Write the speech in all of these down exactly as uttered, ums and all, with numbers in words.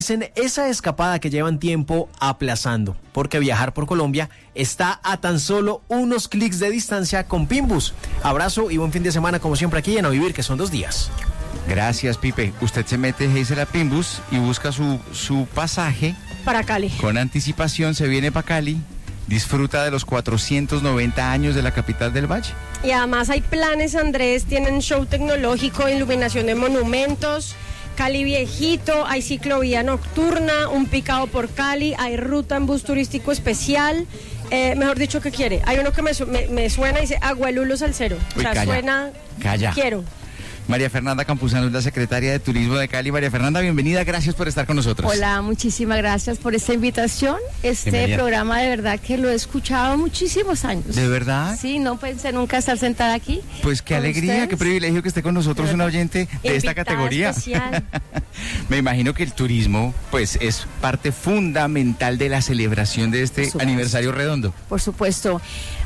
esa escapada que llevan tiempo aplazando, porque viajar por Colombia está a tan solo unos clics de distancia con Pinbus. Abrazo y buen fin de semana como siempre aquí en A Vivir, que son dos días. Gracias, Pipe. Usted se mete Hazel a Pinbus y busca su, su pasaje para Cali. Con anticipación se viene para Cali, disfruta de los cuatrocientos noventa años de la capital del Valle. Y además hay planes, Andrés, tienen show tecnológico, iluminación de monumentos, Cali viejito, hay ciclovía nocturna, un picado por Cali, hay ruta en bus turístico especial. Eh, mejor dicho, ¿qué quiere? Hay uno que me, su me, me suena y dice Agualulo Salsero. Uy, o sea, calla, suena, calla. Quiero. María Fernanda Campuzano es la secretaria de Turismo de Cali. María Fernanda, bienvenida, gracias por estar con nosotros. Hola, muchísimas gracias por esta invitación. Este bienvenida. Programa de verdad que lo he escuchado muchísimos años. ¿De verdad? Sí, no pensé nunca estar sentada aquí. Pues qué alegría, ustedes. Qué privilegio que esté con nosotros una oyente de Invitada esta categoría. Especial. Me imagino que el turismo pues es parte fundamental de la celebración de este aniversario redondo. Por supuesto.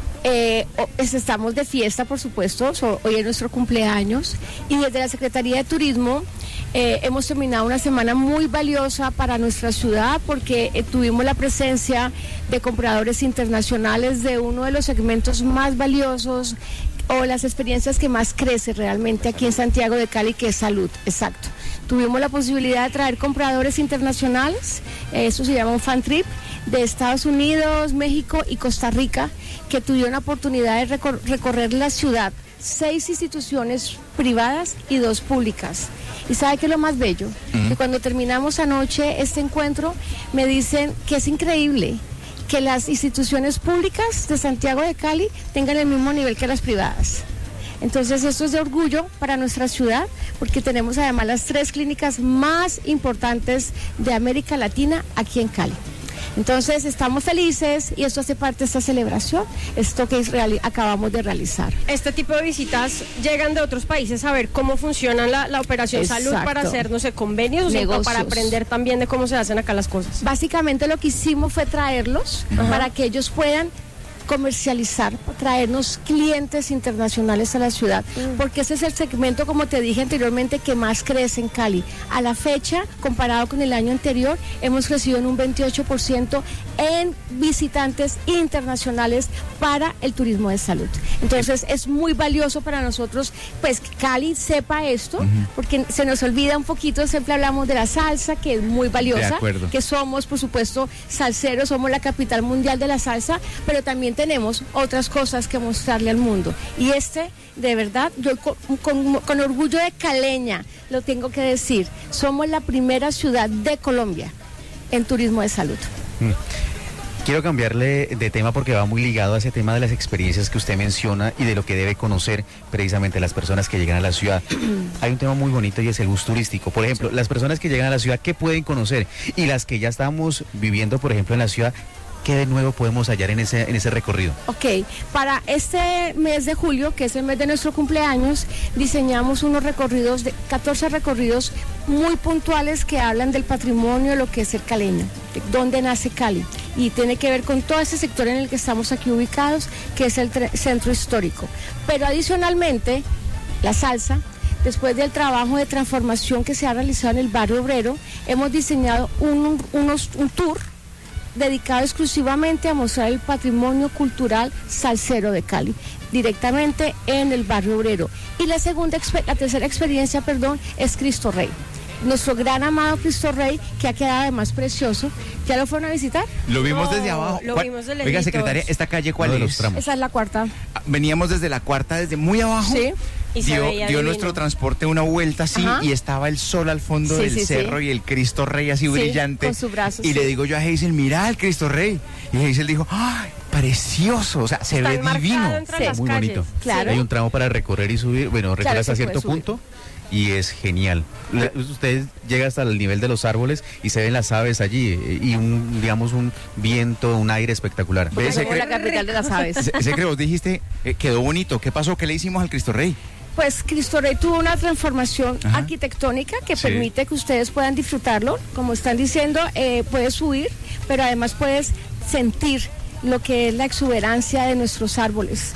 Eh, estamos de fiesta, por supuesto, so, hoy es nuestro cumpleaños y desde la Secretaría de Turismo eh, hemos terminado una semana muy valiosa para nuestra ciudad porque eh, tuvimos la presencia de compradores internacionales de uno de los segmentos más valiosos o las experiencias que más crece realmente aquí en Santiago de Cali, que es salud, exacto. Tuvimos la posibilidad de traer compradores internacionales, eh, eso se llama un fan trip, de Estados Unidos, México y Costa Rica, que tuvieron la oportunidad de recor recorrer la ciudad, seis instituciones privadas y dos públicas. ¿Y sabe qué es lo más bello? Uh-huh. Que cuando terminamos anoche este encuentro, me dicen que es increíble que las instituciones públicas de Santiago de Cali tengan el mismo nivel que las privadas. Entonces esto es de orgullo para nuestra ciudad porque tenemos además las tres clínicas más importantes de América Latina aquí en Cali. Entonces estamos felices y esto hace parte de esta celebración, esto que es acabamos de realizar. Este tipo de visitas llegan de otros países a ver cómo funciona la, la operación Exacto. salud para hacer, no sé, convenios o para aprender también de cómo se hacen acá las cosas. Básicamente lo que hicimos fue traerlos uh-huh. para que ellos puedan comercializar, traernos clientes internacionales a la ciudad, mm. porque ese es el segmento, como te dije anteriormente, que más crece en Cali. A la fecha, comparado con el año anterior, hemos crecido en un veintiocho por ciento en visitantes internacionales para el turismo de salud. Entonces es muy valioso para nosotros, pues que Cali sepa esto, uh-huh. porque se nos olvida un poquito, siempre hablamos de la salsa, que es muy valiosa, que somos, por supuesto, salseros, somos la capital mundial de la salsa, pero también tenemos otras cosas que mostrarle al mundo. Y este, de verdad, yo con, con, con orgullo de caleña, lo tengo que decir, somos la primera ciudad de Colombia en turismo de salud. Mm. Quiero cambiarle de tema porque va muy ligado a ese tema de las experiencias que usted menciona y de lo que debe conocer precisamente las personas que llegan a la ciudad. Hay un tema muy bonito y es el bus turístico. Por ejemplo, las personas que llegan a la ciudad, ¿qué pueden conocer? Y las que ya estamos viviendo, por ejemplo, en la ciudad, ¿qué de nuevo podemos hallar en ese, en ese recorrido? Ok, para este mes de julio, que es el mes de nuestro cumpleaños, diseñamos unos recorridos, de catorce recorridos muy puntuales que hablan del patrimonio, lo que es el caleño, de dónde nace Cali. Y tiene que ver con todo ese sector en el que estamos aquí ubicados, que es el centro histórico. Pero adicionalmente, la salsa. Después del trabajo de transformación que se ha realizado en el barrio obrero, hemos diseñado un, unos, un tour dedicado exclusivamente a mostrar el patrimonio cultural salsero de Cali, directamente en el barrio obrero. Y la segunda, la tercera experiencia, perdón, es Cristo Rey. Nuestro gran amado Cristo Rey, que ha quedado además precioso. ¿Ya lo fueron a visitar? Lo vimos no, desde abajo. Lo vimos de Oiga, secretaria, ¿esta calle cuál no es? Esa es la cuarta. Veníamos desde la cuarta, desde muy abajo. Sí. Y se dio veía dio divino. Nuestro transporte una vuelta así. Ajá. Y estaba el sol al fondo sí, del sí, cerro sí. y el Cristo Rey así sí, brillante. Con su brazo, y sí. le digo yo a Hazel, mira el Cristo Rey. Y Hazel dijo, ¡ay, precioso! O sea, se Está ve divino. Entre sí, las muy calles. bonito. Claro. Hay un tramo para recorrer y subir, bueno, recorrer Claro, hasta se cierto puede subir. punto. Y es genial. La, usted llega hasta el nivel de los árboles y se ven las aves allí y un, digamos, un viento, un aire espectacular. Porque Ese somos cre- la capital de las aves. Ese, ese que vos dijiste, eh, quedó bonito. ¿Qué pasó? ¿Qué le hicimos al Cristo Rey? Pues Cristo Rey tuvo una transformación Ajá. arquitectónica que Sí. permite que ustedes puedan disfrutarlo. Como están diciendo, eh, puedes subir, pero además puedes sentir lo que es la exuberancia de nuestros árboles.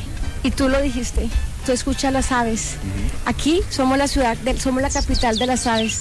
Y tú lo dijiste, tú escuchas las aves. Uh-huh. Aquí somos la ciudad, de, somos la capital de las aves.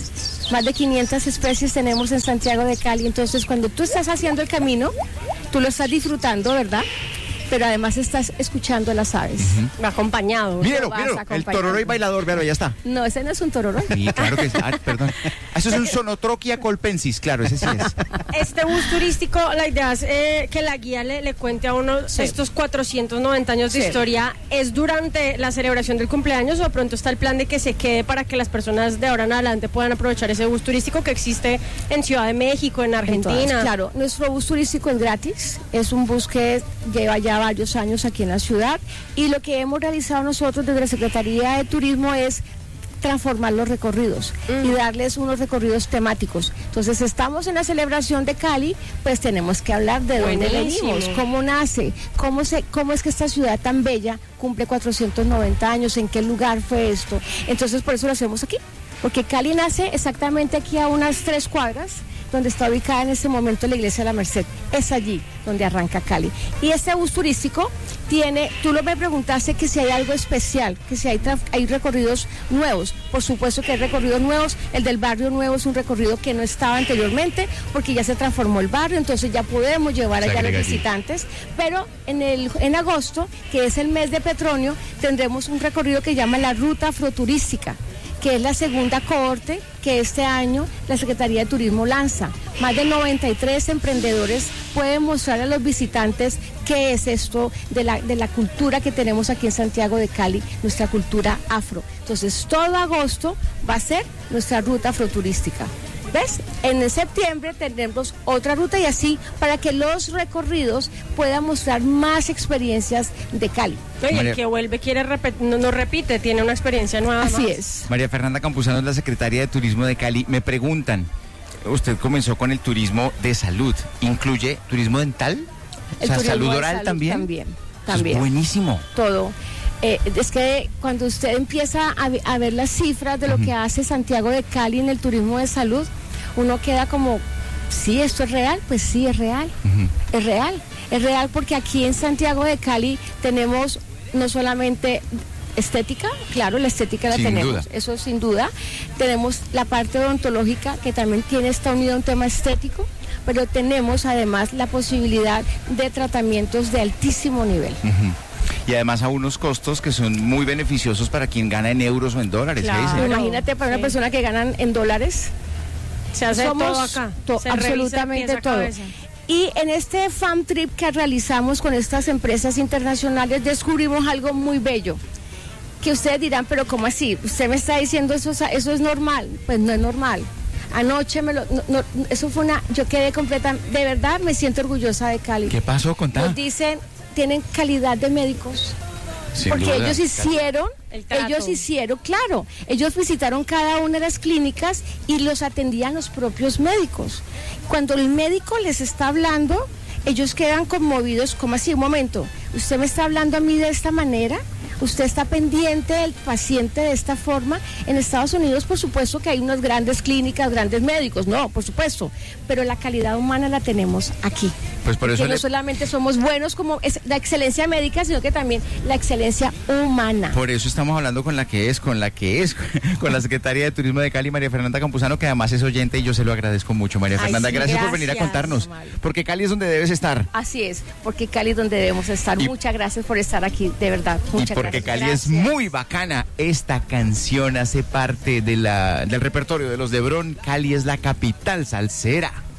Más de quinientas especies tenemos en Santiago de Cali. Entonces, cuando tú estás haciendo el camino, tú lo estás disfrutando, ¿verdad? Pero además estás escuchando las aves. Uh-huh. Acompañado. Míralo, míralo, el tororoy bailador, véalo, ya está. No, ese no es un tororoy. Sí, claro que es. Ah, perdón. Eso es un Sonotrochia colpensis, claro, ese sí es. Este bus turístico, la idea es eh, que la guía le, le cuente a uno sí. estos cuatrocientos noventa años de sí. historia. ¿Es durante la celebración del cumpleaños o de pronto está el plan de que se quede para que las personas de ahora en adelante puedan aprovechar ese bus turístico que existe en Ciudad de México, en Argentina? Entonces, claro, nuestro bus turístico es gratis, es un bus que lleva ya varios años aquí en la ciudad y lo que hemos realizado nosotros desde la Secretaría de Turismo es transformar los recorridos mm. y darles unos recorridos temáticos. Entonces estamos en la celebración de Cali, pues tenemos que hablar de dónde venimos, cómo nace, cómo se, cómo es que esta ciudad tan bella cumple cuatrocientos noventa años, en qué lugar fue esto. Entonces por eso lo hacemos aquí, porque Cali nace exactamente aquí a unas tres cuadras donde está ubicada en este momento la iglesia de la Merced. Es allí donde arranca Cali. Y este bus turístico tiene, tú lo me preguntaste que si hay algo especial, que si hay, hay recorridos nuevos. Por supuesto que hay recorridos nuevos. El del barrio nuevo es un recorrido que no estaba anteriormente porque ya se transformó el barrio, entonces ya podemos llevar allá a los visitantes. Pero en, el, en agosto, que es el mes de Petronio, tendremos un recorrido que llama la Ruta Afroturística, que es la segunda cohorte que este año la Secretaría de Turismo lanza. Más de noventa y tres emprendedores pueden mostrar a los visitantes qué es esto de la, de la cultura que tenemos aquí en Santiago de Cali, nuestra cultura afro. Entonces, todo agosto va a ser nuestra ruta afroturística. ¿Ves? En septiembre tendremos otra ruta y así para que los recorridos puedan mostrar más experiencias de Cali. Oye, el que vuelve quiere repetir, no, no repite, tiene una experiencia nueva. Así más. es. María Fernanda Campuzano es la secretaria de Turismo de Cali. Me preguntan, usted comenzó con el turismo de salud, ¿incluye turismo dental? El o sea, salud oral salud también. También, también. Es buenísimo. Todo. Eh, es que cuando usted empieza a, a ver las cifras de lo uh-huh. que hace Santiago de Cali en el turismo de salud, uno queda como, sí, esto es real, pues sí, es real, uh-huh. es real, es real porque aquí en Santiago de Cali tenemos no solamente estética, claro, la estética la sin tenemos, duda. Eso sin duda, tenemos la parte odontológica que también tiene, está unida a un tema estético, pero tenemos además la posibilidad de tratamientos de altísimo nivel. Uh-huh. Y además a unos costos que son muy beneficiosos para quien gana en euros o en dólares. Claro. Imagínate para sí. una persona que gana en dólares. Se hace Somos todo acá. To, Se absolutamente todo. Cabeza. Y en este Fam Trip que realizamos con estas empresas internacionales descubrimos algo muy bello. Que ustedes dirán, pero ¿cómo así? Usted me está diciendo eso, eso es normal. Pues no es normal. Anoche me lo, no, no, eso fue una, yo quedé completa, de verdad me siento orgullosa de Cali. ¿Qué pasó? Contá. Nos dicen, tienen calidad de médicos. Sin porque duda. ellos hicieron, ellos hicieron, claro, ellos visitaron cada una de las clínicas y los atendían los propios médicos. Cuando el médico les está hablando, ellos quedan conmovidos, como así, un momento, ¿usted me está hablando a mí de esta manera? ¿Usted está pendiente del paciente de esta forma? En Estados Unidos, por supuesto que hay unas grandes clínicas, grandes médicos, no, por supuesto, pero la calidad humana la tenemos aquí. Pues por eso que le... no solamente somos buenos como es la excelencia médica, sino que también la excelencia humana. Por eso estamos hablando con la que es, con la que es, con la secretaria de Turismo de Cali, María Fernanda Campuzano, que además es oyente y yo se lo agradezco mucho, María Ay, Fernanda. sí, gracias, gracias por venir a contarnos, porque Cali es donde debes estar. Así es, porque Cali es donde debemos estar. Y, muchas gracias por estar aquí, de verdad. Muchas y porque gracias. Cali gracias. es muy bacana. Esta canción hace parte de la, del repertorio de los de Bron. Cali es la capital salsera.